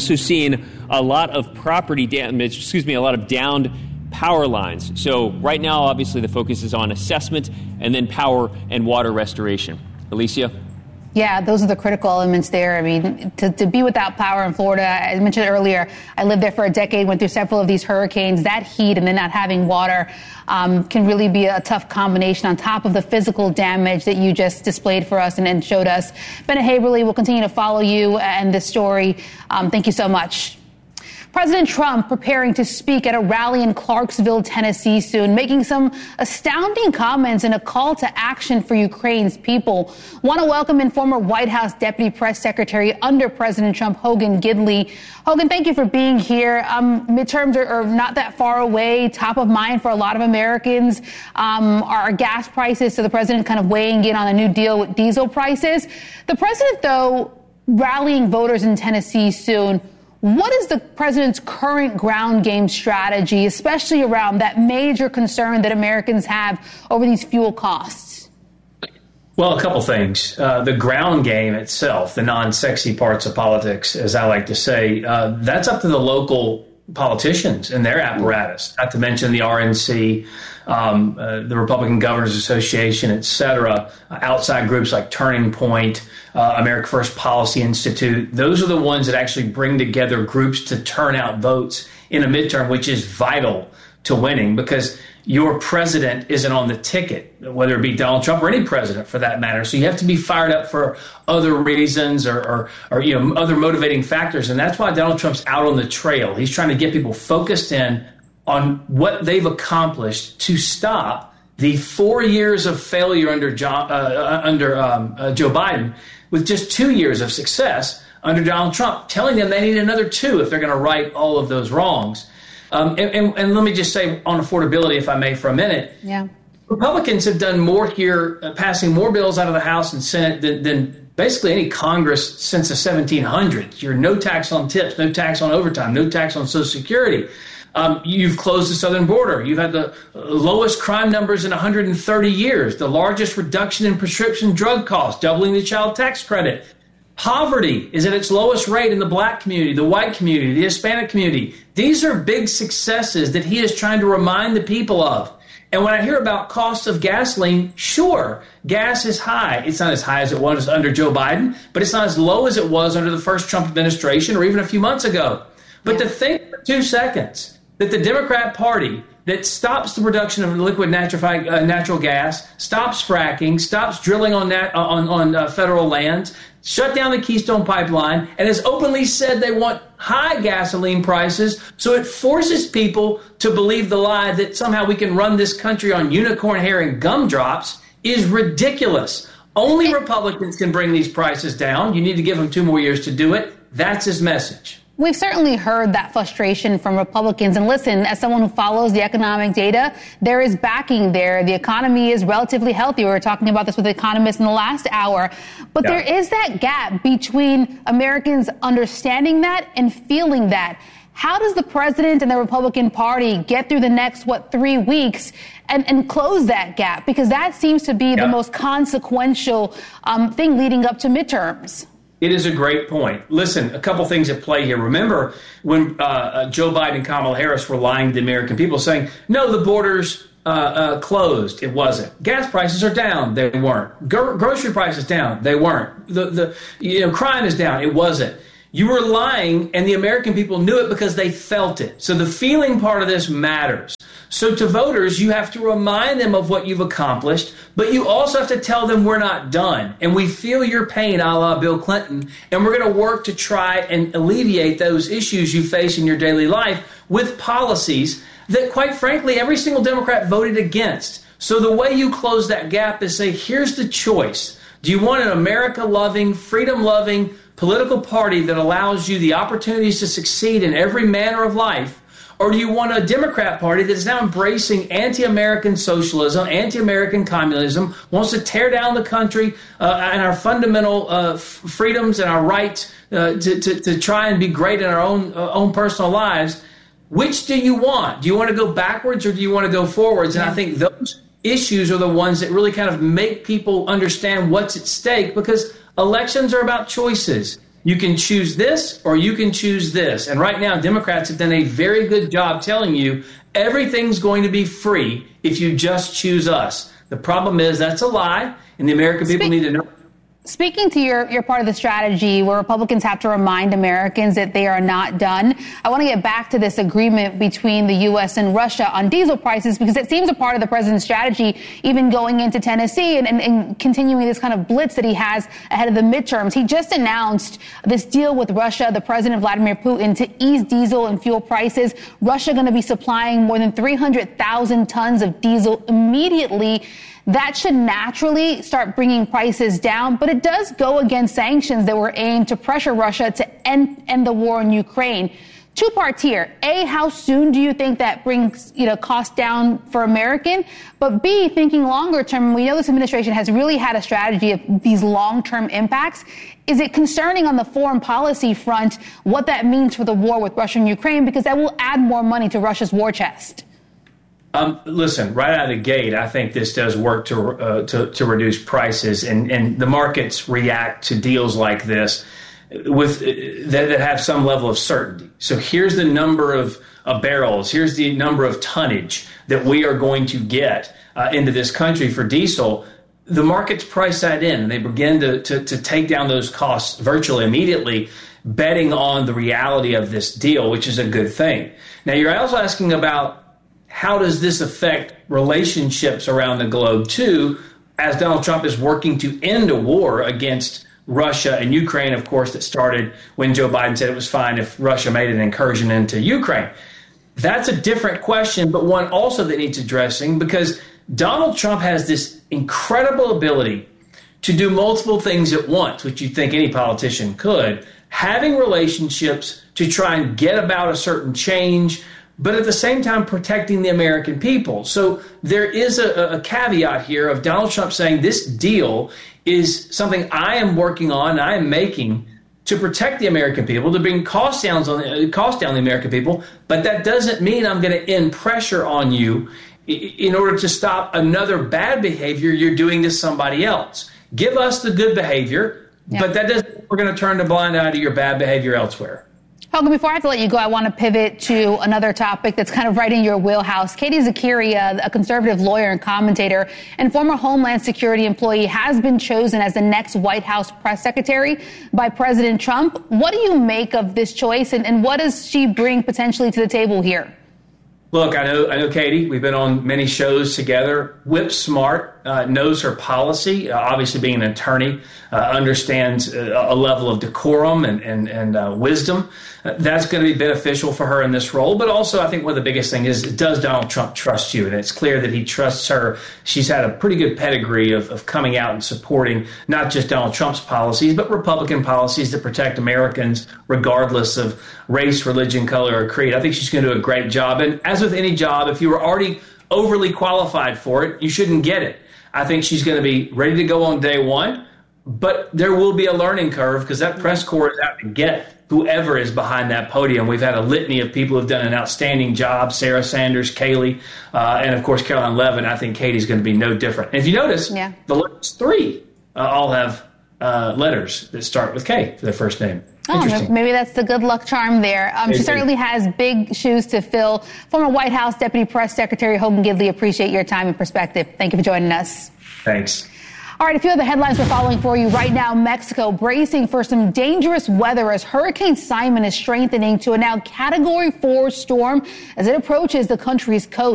also seen a lot of property damage, a lot of downed power lines. So right now, obviously, the focus is on assessment and then power and water restoration. Alicia? Yeah, those are the critical elements there. I mean, to be without power in Florida, I mentioned earlier, I lived there for a decade, went through several of these hurricanes. That heat and then not having water can really be a tough combination on top of the physical damage that you just displayed for us and showed us. Bennett Haeberle will continue to follow you and this story. Thank you so much. President Trump preparing to speak at a rally in Clarksville, Tennessee soon, making some astounding comments and a call to action for Ukraine's people. Want to welcome in former White House Deputy Press Secretary under President Trump, Hogan Gidley. Hogan, thank you for being here. Midterms are not that far away, top of mind for a lot of Americans. Are gas prices, so the president kind of weighing in on a new deal with diesel prices. The president, though, rallying voters in Tennessee soon. What is the president's current ground game strategy, especially around that major concern that Americans have over these fuel costs? Well, a couple things. The ground game itself, the non-sexy parts of politics, as I like to say, that's up to the local politicians and their apparatus, not to mention the RNC, the Republican Governors Association, et cetera, outside groups like Turning Point, America First Policy Institute. Those are the ones that actually bring together groups to turn out votes in a midterm, which is vital to winning because your president isn't on the ticket, whether it be Donald Trump or any president for that matter. So you have to be fired up for other reasons or other motivating factors. And that's why Donald Trump's out on the trail. He's trying to get people focused in on what they've accomplished to stop the 4 years of failure under Joe Biden with just 2 years of success under Donald Trump, telling them they need another 2 if they're going to right all of those wrongs. And let me just say on affordability, if I may, for a minute. Yeah. Republicans have done more here, passing more bills out of the House and Senate than basically any Congress since the 1700s. You're no tax on tips, no tax on overtime, no tax on Social Security. You've closed the southern border. You've had the lowest crime numbers in 130 years, the largest reduction in prescription drug costs, doubling the child tax credit. Poverty is at its lowest rate in the black community, the white community, the Hispanic community. These are big successes that he is trying to remind the people of. And when I hear about costs of gasoline, sure, gas is high. It's not as high as it was under Joe Biden, but it's not as low as it was under the first Trump administration or even a few months ago. But to think for 2 seconds that the Democrat Party that stops the production of liquid natural gas, stops fracking, stops drilling on federal lands, shut down the Keystone Pipeline, and has openly said they want high gasoline prices, so it forces people to believe the lie that somehow we can run this country on unicorn hair and gumdrops is ridiculous. Only Republicans can bring these prices down. You need to give them 2 more years to do it. That's his message. We've certainly heard that frustration from Republicans. And listen, as someone who follows the economic data, there is backing there. The economy is relatively healthy. We were talking about this with economists in the last hour. But there is that gap between Americans understanding that and feeling that. How does the president and the Republican Party get through the next, 3 weeks and close that gap? Because that seems to be the most consequential thing leading up to midterms. It is a great point. Listen, a couple things at play here. Remember when Joe Biden and Kamala Harris were lying to the American people saying, no, the border's closed. It wasn't. Gas prices are down. They weren't. Grocery prices down. They weren't. The crime is down. It wasn't. You were lying, and the American people knew it because they felt it. So the feeling part of this matters. So to voters, you have to remind them of what you've accomplished, but you also have to tell them we're not done. And we feel your pain, a la Bill Clinton, and we're going to work to try and alleviate those issues you face in your daily life with policies that, quite frankly, every single Democrat voted against. So the way you close that gap is say, here's the choice. Do you want an America-loving, freedom-loving political party that allows you the opportunities to succeed in every manner of life? Or do you want a Democrat Party that is now embracing anti-American socialism, anti-American communism, wants to tear down the country and our fundamental freedoms and our rights to try and be great in our own personal lives? Which do you want? Do you want to go backwards or do you want to go forwards? And I think those issues are the ones that really kind of make people understand what's at stake, because elections are about choices. You can choose this or you can choose this. And right now, Democrats have done a very good job telling you everything's going to be free if you just choose us. The problem is that's a lie, and the American people need to know. Speaking to your part of the strategy where Republicans have to remind Americans that they are not done, I want to get back to this agreement between the U.S. and Russia on diesel prices, because it seems a part of the president's strategy, even going into Tennessee and continuing this kind of blitz that he has ahead of the midterms. He just announced this deal with Russia, the president Vladimir Putin, to ease diesel and fuel prices. Russia going to be supplying more than 300,000 tons of diesel immediately. That should naturally start bringing prices down, but it does go against sanctions that were aimed to pressure Russia to end the war in Ukraine. Two parts here. A, how soon do you think that brings, costs down for American? But B, thinking longer term, we know this administration has really had a strategy of these long-term impacts. Is it concerning on the foreign policy front what that means for the war with Russia and Ukraine? Because that will add more money to Russia's war chest. Listen, right out of the gate, I think this does work to reduce prices, and the markets react to deals like this with that have some level of certainty. So here's the number of barrels, here's the number of tonnage that we are going to get into this country for diesel. The markets price that in, and they begin to take down those costs virtually immediately, betting on the reality of this deal, which is a good thing. Now, you're also asking about how does this affect relationships around the globe, too, as Donald Trump is working to end a war against Russia and Ukraine, of course, that started when Joe Biden said it was fine if Russia made an incursion into Ukraine. That's a different question, but one also that needs addressing, because Donald Trump has this incredible ability to do multiple things at once, which you'd think any politician could, having relationships to try and get about a certain change, but at the same time protecting the American people. So there is a caveat here of Donald Trump saying this deal is something I am working on, I am making to protect the American people, to bring costs down on the American people, but that doesn't mean I'm going to end pressure on you in order to stop another bad behavior you're doing to somebody else. Give us the good behavior, but that doesn't mean we're going to turn the blind eye to your bad behavior elsewhere. Helga, before I have to let you go, I want to pivot to another topic that's kind of right in your wheelhouse. Katie Zakaria, a conservative lawyer and commentator and former Homeland Security employee, has been chosen as the next White House press secretary by President Trump. What do you make of this choice, and what does she bring potentially to the table here? Look, I know Katie. We've been on many shows together. Whip smart, knows her policy. Obviously, being an attorney, understands a level of decorum and wisdom. That's going to be beneficial for her in this role. But also, I think one of the biggest things is, does Donald Trump trust you? And it's clear that he trusts her. She's had a pretty good pedigree of coming out and supporting not just Donald Trump's policies, but Republican policies that protect Americans regardless of race, religion, color, or creed. I think she's going to do a great job. And as with any job, if you were already overly qualified for it, you shouldn't get it. I think she's going to be ready to go on day one, but there will be a learning curve because that press corps is out to get whoever is behind that podium. We've had a litany of people who've done an outstanding job: Sarah Sanders, Kayleigh, and of course Caroline Levin. I think Katie's going to be no different. And if you notice, the last three all have letters that start with K for their first name. Oh, maybe that's the good luck charm there. She certainly has big shoes to fill. Former White House Deputy Press Secretary Hogan Gidley, appreciate your time and perspective. Thank you for joining us. Thanks. All right, a few of the headlines we're following for you right now. Mexico bracing for some dangerous weather as Hurricane Simon is strengthening to a now Category 4 storm as it approaches the country's coast.